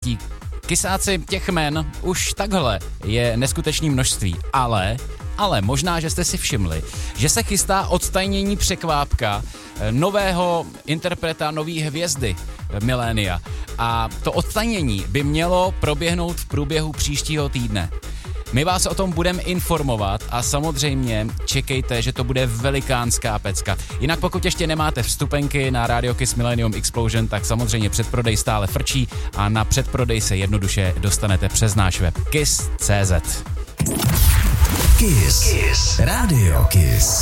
Kysáci, těch jmen už takhle je neskutečné množství, ale možná, že jste si všimli, že se chystá odtajnění překvápka nového interpreta nový hvězdy milénia. A to odtajnění by mělo proběhnout v průběhu příštího týdne. My vás o tom budeme informovat a samozřejmě čekejte, že to bude velikánská pecka. Jinak pokud ještě nemáte vstupenky na Radio Kiss Millennium Explosion, tak samozřejmě předprodej stále frčí a na předprodej se jednoduše dostanete přes náš web kiss.cz. Kiss. Radio Kiss.